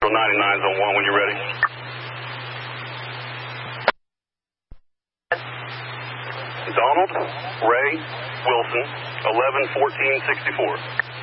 99's on 1 when you're ready. Donald Ray Wilson, 11-14-64.